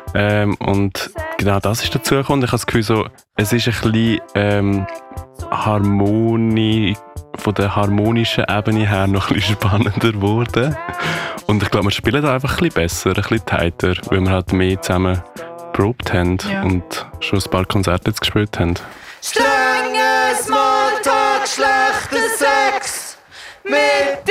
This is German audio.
Und genau das ist dazu gekommen. Ich habe das Gefühl, so, es ist ein bisschen von der harmonischen Ebene her noch ein bisschen spannender geworden. Und ich glaube, wir spielen da einfach ein bisschen besser, ein bisschen tighter, weil wir halt mehr zusammen geprobt haben und schon ein paar Konzerte jetzt gespielt haben. Strenge Smalltalk, schlechter Sex mit